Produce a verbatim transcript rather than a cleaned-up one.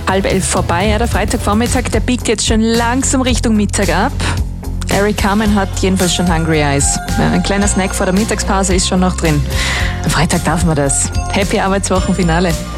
Halb elf vorbei, ja, der Freitagvormittag, der biegt jetzt schon langsam Richtung Mittag ab. Eric Carmen hat jedenfalls schon Hungry Eyes. Ja, ein kleiner Snack vor der Mittagspause ist schon noch drin. Am Freitag darf man das. Happy Arbeitswochenfinale.